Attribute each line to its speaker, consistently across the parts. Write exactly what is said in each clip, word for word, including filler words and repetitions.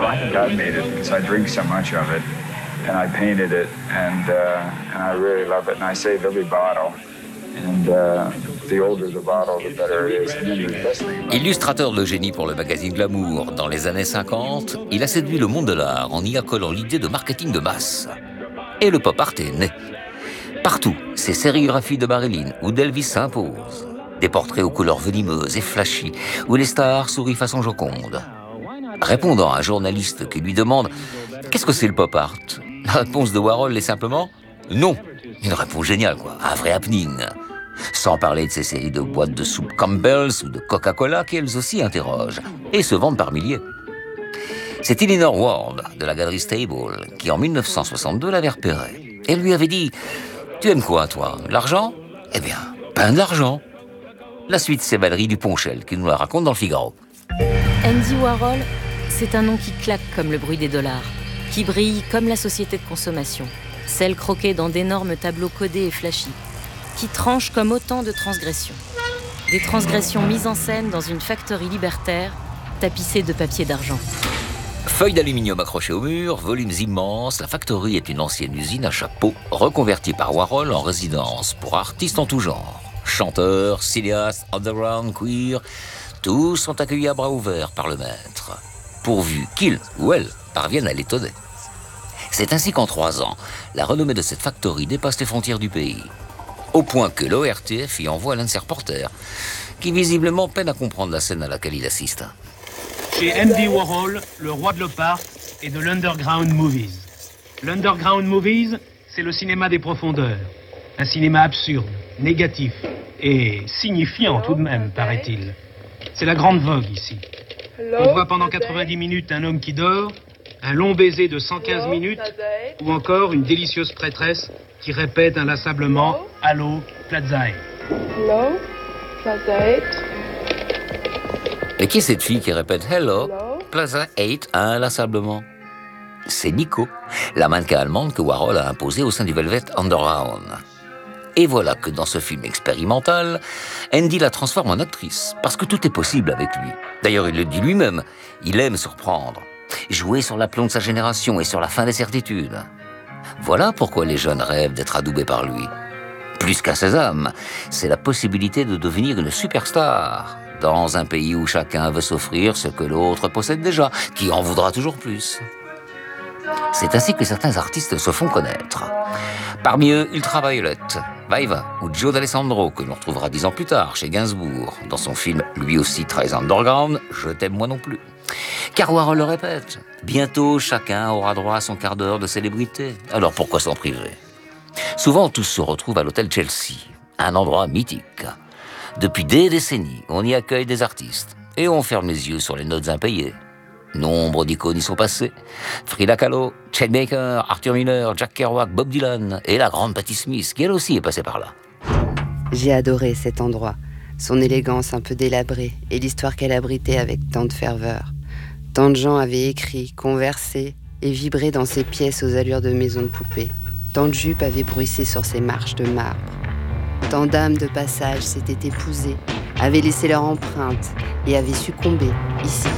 Speaker 1: God made it because I drink so much of it, and I painted it, and uh, and I really love it, and I save every bottle, and uh, the older the bottle, the better it is. And then the best thing about it.
Speaker 2: Illustrateur de génie pour le magazine Glamour dans les années cinquante, il a séduit le monde de l'art en y accolant l'idée de marketing de masse. Et le pop art est né. Partout, ces sérigraphies de Marilyn ou d'Elvis s'imposent. Des portraits aux couleurs venimeuses et flashy, où les stars sourient façon Joconde. Répondant à un journaliste qui lui demande « Qu'est-ce que c'est le pop art ?» La réponse de Warhol est simplement « Non ». Une réponse géniale, quoi, un vrai happening. Sans parler de ces séries de boîtes de soupe Campbell's ou de Coca-Cola qui elles aussi interrogent et se vendent par milliers. C'est Eleanor Ward de la galerie Stable qui en mille neuf cent soixante-deux l'avait repéré. Elle lui avait dit « Tu aimes quoi, toi? L'argent ?» Eh bien, pas de l'argent. La suite, c'est Valérie Duponchel qui nous la raconte dans le Figaro.
Speaker 3: Andy Warhol, c'est un nom qui claque comme le bruit des dollars, qui brille comme la société de consommation, celle croquée dans d'énormes tableaux codés et flashy, qui tranche comme autant de transgressions. Des transgressions mises en scène dans une factory libertaire, tapissée de papier d'argent.
Speaker 2: Feuilles d'aluminium accrochées au mur, volumes immenses, la factory est une ancienne usine à chapeau, reconvertie par Warhol en résidence pour artistes en tout genre. Chanteurs, cinéastes, underground, queer, tous sont accueillis à bras ouverts par le maître, pourvu qu'il ou elle parvienne à l'étonner. C'est ainsi qu'en trois ans, la renommée de cette factory dépasse les frontières du pays, au point que l'O R T F y envoie l'un de ses reporters, qui visiblement peine à comprendre la scène à laquelle il assiste.
Speaker 4: Chez Andy Warhol, le roi de l'opart et de l'underground movies. L'underground movies, c'est le cinéma des profondeurs. Un cinéma absurde, négatif et signifiant tout de même, paraît-il. C'est la grande vogue ici. On voit pendant quatre-vingt-dix minutes un homme qui dort, un long baiser de cent quinze minutes, ou encore une délicieuse prêtresse qui répète inlassablement « Allô, Plaza eight ».
Speaker 5: Hello, Plaza eight.
Speaker 2: Et qui est cette fille qui répète « Hello, Plaza eight » inlassablement? C'est Nico, la mannequin allemande que Warhol a imposée au sein du Velvet Underground. Et voilà que dans ce film expérimental, Andy la transforme en actrice, parce que tout est possible avec lui. D'ailleurs, il le dit lui-même, il aime surprendre, jouer sur l'aplomb de sa génération et sur la fin des certitudes. Voilà pourquoi les jeunes rêvent d'être adoubés par lui. Plus qu'un sésame, c'est la possibilité de devenir une superstar, dans un pays où chacun veut s'offrir ce que l'autre possède déjà, qui en voudra toujours plus. C'est ainsi que certains artistes se font connaître. Parmi eux, Ultraviolet, Vaiva ou Joe D'Alessandro, que l'on retrouvera dix ans plus tard chez Gainsbourg, dans son film lui aussi très underground, Je t'aime moi non plus. Car Warhol le répète, bientôt chacun aura droit à son quart d'heure de célébrité. Alors pourquoi s'en priver? Souvent, tous se retrouvent à l'hôtel Chelsea, un endroit mythique. Depuis des décennies, on y accueille des artistes et on ferme les yeux sur les notes impayées. Nombre d'icônes y sont passées. Frida Kahlo, Chet Baker, Arthur Miller, Jack Kerouac, Bob Dylan et la grande Patti Smith, qui elle aussi est passée par là.
Speaker 6: J'ai adoré cet endroit, son élégance un peu délabrée et l'histoire qu'elle abritait avec tant de ferveur. Tant de gens avaient écrit, conversé et vibré dans ces pièces aux allures de maisons de poupées. Tant de jupes avaient bruissé sur ces marches de marbre. Tant d'âmes de passage s'étaient épousées, avaient laissé leur empreinte et avaient succombé ici.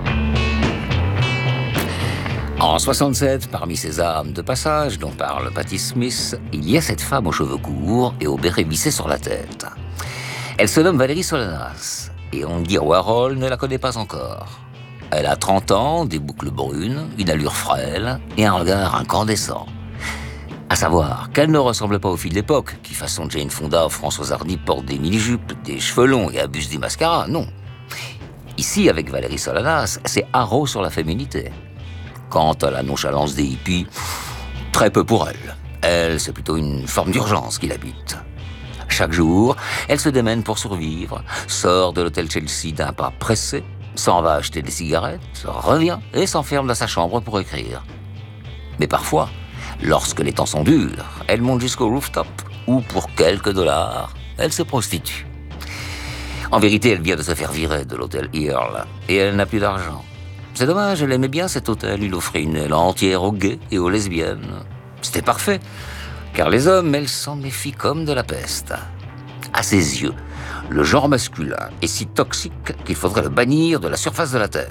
Speaker 2: En soixante-sept, parmi ces âmes de passage dont parle Patti Smith, il y a cette femme aux cheveux courts et au béret vissé sur la tête. Elle se nomme Valérie Solanas, et Andy Warhol ne la connaît pas encore. Elle a trente ans, des boucles brunes, une allure frêle et un regard incandescent. À savoir qu'elle ne ressemble pas aux filles de l'époque, qui façon Jane Fonda ou Françoise Hardy portent des mini-jupes, des cheveux longs et abusent des mascaras, non. Ici, avec Valérie Solanas, c'est haro sur la féminité. Quant à la nonchalance des hippies, très peu pour elle. Elle, c'est plutôt une forme d'urgence qui l'habite. Chaque jour, elle se démène pour survivre, sort de l'hôtel Chelsea d'un pas pressé, s'en va acheter des cigarettes, revient et s'enferme dans sa chambre pour écrire. Mais parfois, lorsque les temps sont durs, elle monte jusqu'au rooftop, où pour quelques dollars, elle se prostitue. En vérité, elle vient de se faire virer de l'hôtel Earl, et elle n'a plus d'argent. C'est dommage, elle aimait bien cet hôtel, il offrait une aile entière aux gays et aux lesbiennes. C'était parfait, car les hommes, elles s'en méfient comme de la peste. À ses yeux, le genre masculin est si toxique qu'il faudrait le bannir de la surface de la Terre.